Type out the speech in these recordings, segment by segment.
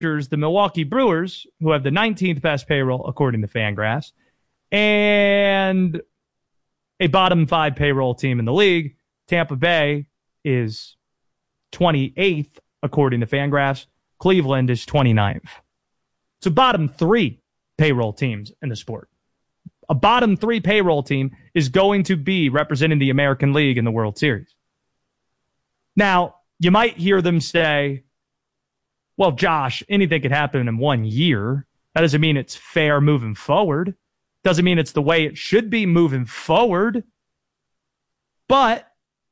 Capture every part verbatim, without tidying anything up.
the Milwaukee Brewers, who have the nineteenth best payroll according to Fangraphs, and a bottom five payroll team in the league. Tampa Bay is twenty-eighth according to Fangraphs. Cleveland is twenty-ninth. So bottom three payroll teams in the sport. A bottom three payroll team is going to be representing the American League in the World Series. Now, you might hear them say, well, Josh, anything could happen in one year. That doesn't mean it's fair moving forward. Doesn't mean it's the way it should be moving forward. But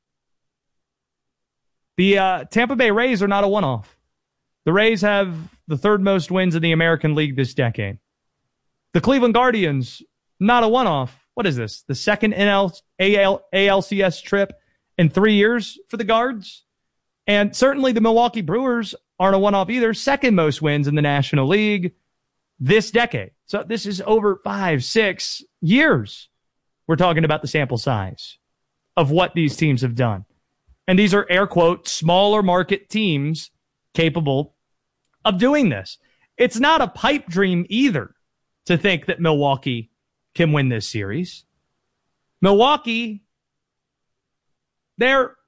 the uh, Tampa Bay Rays are not a one-off. The Rays have the third most wins in the American League this decade. The Cleveland Guardians, not a one-off. What is this? The second N L, A L, A L C S trip in three years for the Guards? And certainly the Milwaukee Brewers aren't a one-off either. Second most wins in the National League this decade. So this is over five, six years. We're talking about the sample size of what these teams have done. And these are air quote smaller market teams capable of doing this. It's not a pipe dream either to think that Milwaukee can win this series. Milwaukee, they're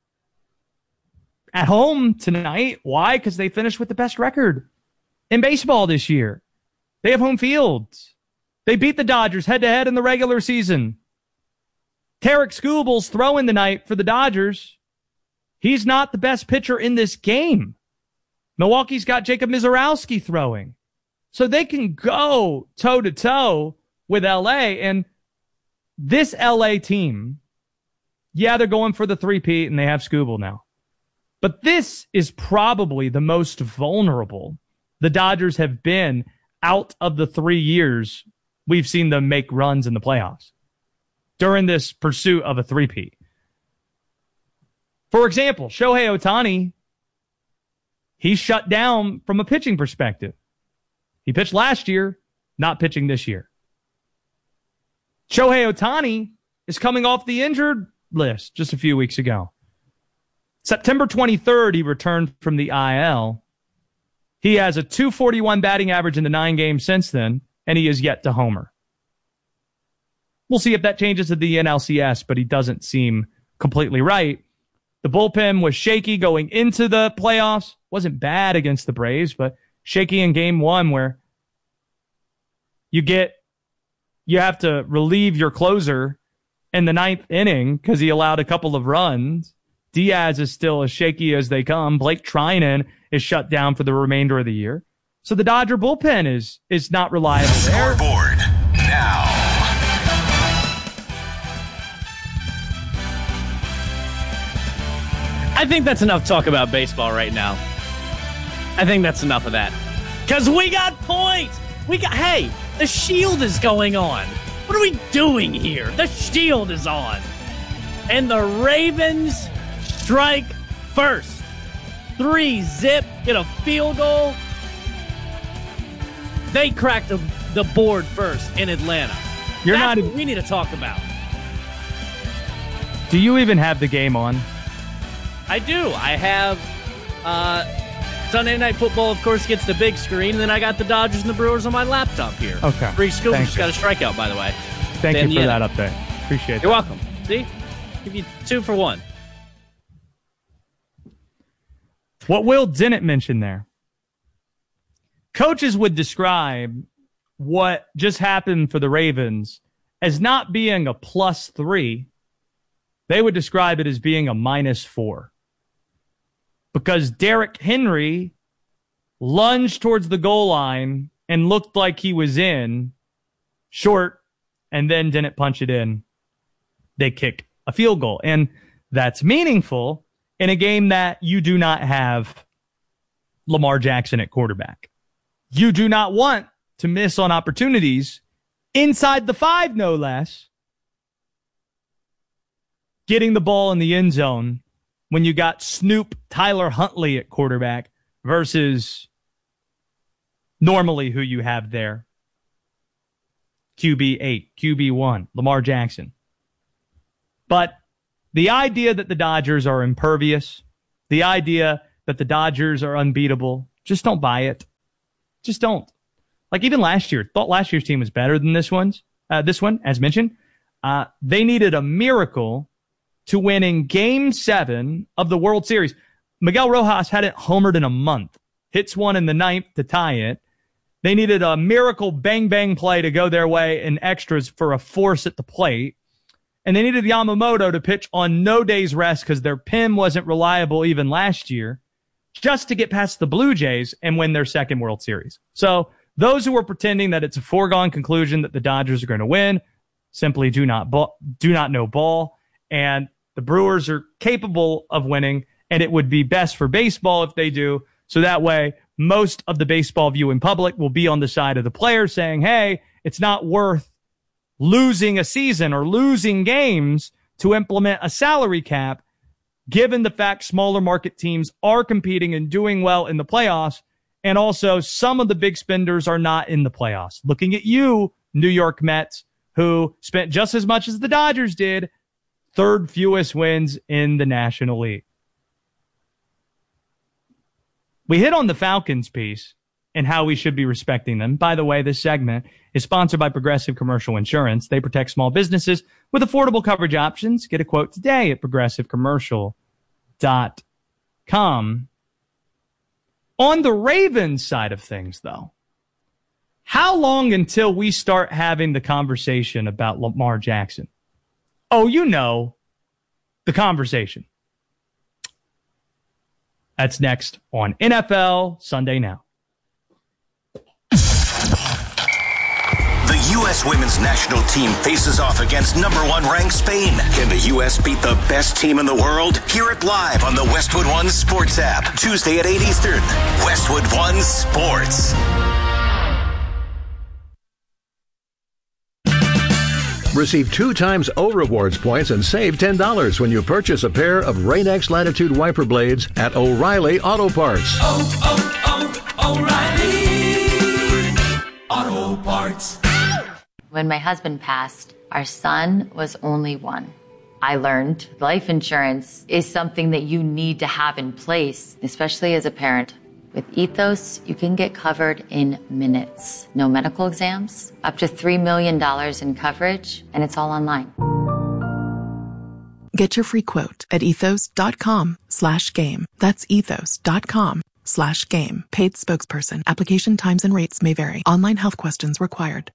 at home tonight. Why? Because they finished with the best record in baseball this year. They have home field. They beat the Dodgers head-to-head in the regular season. Tarek Skubal's throwing tonight for the Dodgers. He's not the best pitcher in this game. Milwaukee's got Jacob Mizorowski throwing. So they can go toe-to-toe with L A. And this L A team, yeah, they're going for the three-peat, and they have Skubal now. But this is probably the most vulnerable the Dodgers have been out of the three years we've seen them make runs in the playoffs during this pursuit of a three-peat. For example, Shohei Ohtani, he's shut down from a pitching perspective. He pitched last year, not pitching this year. Shohei Ohtani is coming off the injured list just a few weeks ago. September twenty-third, he returned from the I L. He has a two forty-one batting average in the nine games since then, and he is yet to homer. We'll see if that changes to the N L C S, but he doesn't seem completely right. The bullpen was shaky going into the playoffs. Wasn't bad against the Braves, but shaky in game one where you get, you have to relieve your closer in the ninth inning because he allowed a couple of runs. Diaz is still as shaky as they come. Blake Trinan is shut down for the remainder of the year. So the Dodger bullpen is is not reliable there. Scoreboard now. I think that's enough talk about baseball right now. I think that's enough of that. Because we got points. We got, hey, the Shield is going on. What are we doing here? The Shield is on. And the Ravens strike first. Three zip, get a field goal. They cracked the, the board first in Atlanta. You're That's not what even, we need to talk about. Do you even have the game on? I do. I have uh, Sunday Night Football, of course, gets the big screen, and then I got the Dodgers and the Brewers on my laptop here. Okay. Bree Scoop Thank just you. got a strikeout, by the way. Thank Then, you for yeah. that update. Appreciate it. You're welcome. See? Give you two for one. What Will didn't mention there. Coaches would describe what just happened for the Ravens as not being a plus three. They would describe it as being a minus four. Because Derrick Henry lunged towards the goal line and looked like he was in short and then didn't punch it in. They kick a field goal. And that's meaningful in a game that you do not have Lamar Jackson at quarterback. You do not want to miss on opportunities inside the five, no less. Getting the ball in the end zone when you got Snoop Tyler Huntley at quarterback versus normally who you have there. Q B eight, Q B one, Lamar Jackson. But the idea that the Dodgers are impervious, the idea that the Dodgers are unbeatable, just don't buy it. Just don't. Like even last year, thought last year's team was better than this one's. Uh, this one, as mentioned, uh, they needed a miracle to win in Game Seven of the World Series. Miguel Rojas hadn't homered in a month. Hits one in the ninth to tie it. They needed a miracle bang-bang play to go their way in extras for a force at the plate. And they needed Yamamoto to pitch on no day's rest because their P I M wasn't reliable even last year, just to get past the Blue Jays and win their second World Series. So those who are pretending that it's a foregone conclusion that the Dodgers are going to win simply do not ball, do not know ball. And the Brewers are capable of winning, and it would be best for baseball if they do. So that way, most of the baseball viewing public will be on the side of the players saying, hey, it's not worth losing a season or losing games to implement a salary cap, given the fact smaller market teams are competing and doing well in the playoffs. And also some of the big spenders are not in the playoffs. Looking at you, New York Mets, who spent just as much as the Dodgers did, third fewest wins in the National League. We hit on the Falcons piece and how we should be respecting them. By the way, this segment is sponsored by Progressive Commercial Insurance. They protect small businesses with affordable coverage options. Get a quote today at progressive commercial dot com. On the Ravens side of things, though, how long until we start having the conversation about Lamar Jackson? Oh, you know, the conversation. That's next on N F L Sunday Now. The U S women's national team faces off against number one ranked Spain. Can the U S beat the best team in the world? Hear it live on the Westwood One Sports app. Tuesday at eight Eastern. Westwood One Sports. Receive two times O Rewards points and save ten dollars when you purchase a pair of Rain-X Latitude wiper blades at O'Reilly Auto Parts. Oh, oh, oh, O'Reilly Auto Parts. When my husband passed, our son was only one. I learned life insurance is something that you need to have in place, especially as a parent. With Ethos, you can get covered in minutes. No medical exams, up to three million dollars in coverage, and it's all online. Get your free quote at ethos.com slash game. That's ethos.com slash game. Paid spokesperson. Application times and rates may vary. Online health questions required.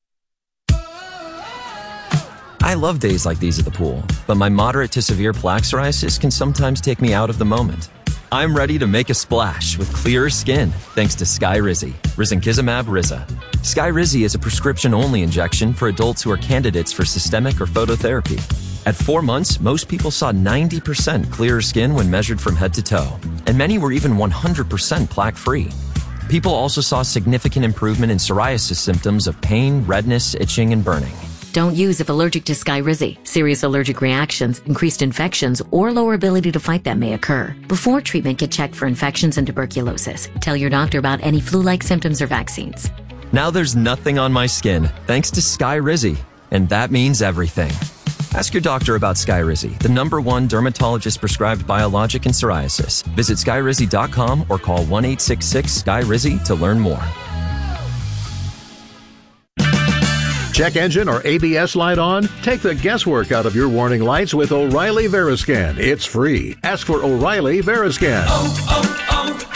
I love days like these at the pool, but my moderate to severe plaque psoriasis can sometimes take me out of the moment. I'm ready to make a splash with clearer skin thanks to Skyrizi, risankizumab Riza. Skyrizi is a prescription-only injection for adults who are candidates for systemic or phototherapy. At four months, most people saw ninety percent clearer skin when measured from head to toe, and many were even one hundred percent plaque-free. People also saw significant improvement in psoriasis symptoms of pain, redness, itching, and burning. Don't use if allergic to Skyrizi. Serious allergic reactions, increased infections, or lower ability to fight them may occur. Before treatment, get checked for infections and tuberculosis. Tell your doctor about any flu-like symptoms or vaccines. Now there's nothing on my skin thanks to Skyrizi, and that means everything. Ask your doctor about Skyrizi, the number one dermatologist-prescribed biologic in psoriasis. Visit skyrizi dot com or call one eight six six Sky Rizi to learn more. Check engine or A B S light on? Take the guesswork out of your warning lights with O'Reilly Veriscan. It's free. Ask for O'Reilly Veriscan. Oh,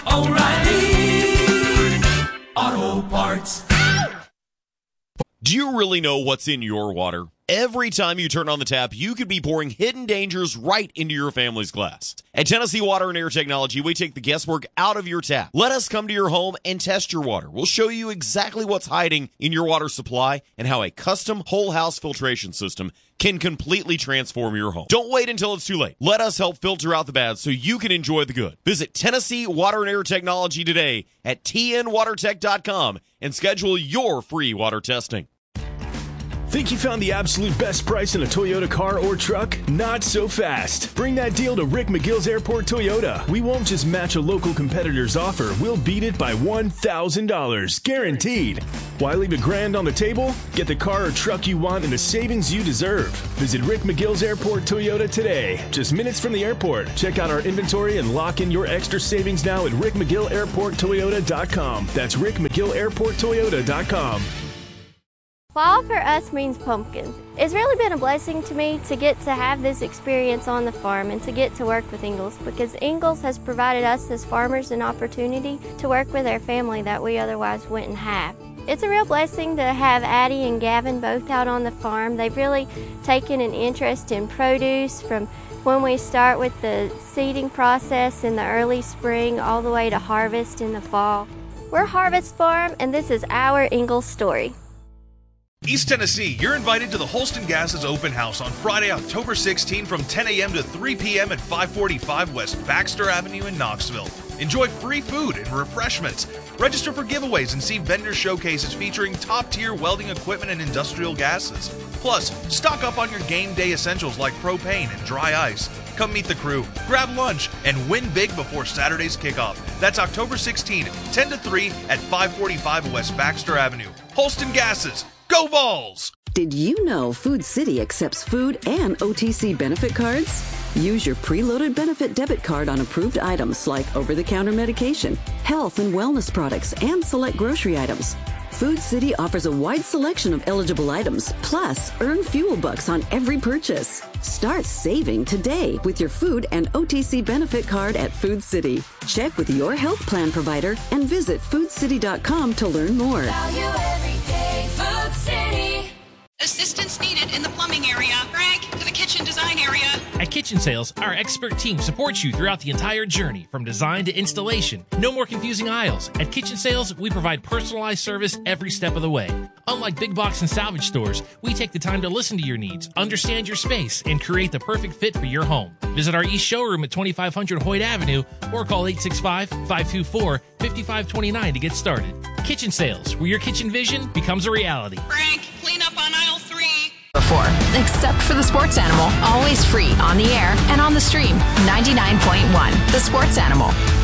oh, oh, O'Reilly Auto Parts. Do you really know what's in your water? Every time you turn on the tap, you could be pouring hidden dangers right into your family's glass. At Tennessee Water and Air Technology, we take the guesswork out of your tap. Let us come to your home and test your water. We'll show you exactly what's hiding in your water supply and how a custom whole house filtration system can completely transform your home. Don't wait until it's too late. Let us help filter out the bad so you can enjoy the good. Visit Tennessee Water and Air Technology today at T N water tech dot com and schedule your free water testing. Think you found the absolute best price in a Toyota car or truck? Not so fast. Bring that deal to Rick McGill's Airport Toyota. We won't just match a local competitor's offer. We'll beat it by one thousand dollars. Guaranteed. Why leave a grand on the table? Get the car or truck you want and the savings you deserve. Visit Rick McGill's Airport Toyota today. Just minutes from the airport. Check out our inventory and lock in your extra savings now at rick mcgill airport toyota dot com. That's rick mcgill airport toyota dot com. Fall for us means pumpkins. It's really been a blessing to me to get to have this experience on the farm and to get to work with Ingalls, because Ingalls has provided us as farmers an opportunity to work with our family that we otherwise wouldn't have. It's a real blessing to have Addie and Gavin both out on the farm. They've really taken an interest in produce from when we start with the seeding process in the early spring all the way to harvest in the fall. We're Harvest Farm, and this is our Ingalls story. East Tennessee, you're invited to the Holston Gases Open House on Friday, October sixteenth from ten a.m. to three p.m. at five forty-five West Baxter Avenue in Knoxville. Enjoy free food and refreshments. Register for giveaways and see vendor showcases featuring top-tier welding equipment and industrial gases. Plus, stock up on your game day essentials like propane and dry ice. Come meet the crew, grab lunch, and win big before Saturday's kickoff. That's October sixteenth, ten to three at five forty-five West Baxter Avenue. Holston Gases. Go Vols! Did you know Food City accepts food and O T C benefit cards? Use your preloaded benefit debit card on approved items like over-the-counter medication, health and wellness products, and select grocery items. Food City offers a wide selection of eligible items, plus earn fuel bucks on every purchase. Start saving today with your food and O T C benefit card at Food City. Check with your health plan provider and visit food city dot com to learn more. Value every day, Food City. Assistance needed in the plumbing area. Frank, to the kitchen design area. At Kitchen Sales, our expert team supports you throughout the entire journey, from design to installation. No more confusing aisles. At Kitchen Sales, we provide personalized service every step of the way. Unlike big box and salvage stores, we take the time to listen to your needs, understand your space, and create the perfect fit for your home. Visit our East showroom at twenty-five hundred Hoyt Avenue or call eight six five, five two four, five five two nine to get started. Kitchen Sales, where your kitchen vision becomes a reality. Frank, clean up on aisle three. Before, except for the Sports Animal, always free on the air and on the stream. ninety-nine point one, The Sports Animal.